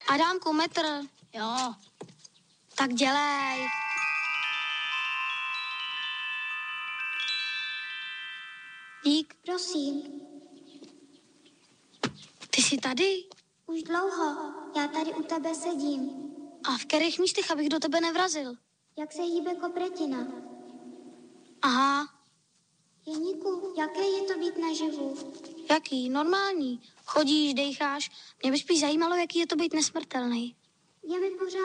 Adámku, metr. Jo. Tak dělej. Dík. Prosím. Ty jsi tady? Už dlouho. Já tady u tebe sedím. A v kterých místech, abych do tebe nevrazil? Jak se hýbe kopretina? Aha. Jeníku, jaké je to být naživu? Jaký? Normální. Chodíš, dejcháš. Mě by spíš zajímalo, jaký je to být nesmrtelný. Je mi pořád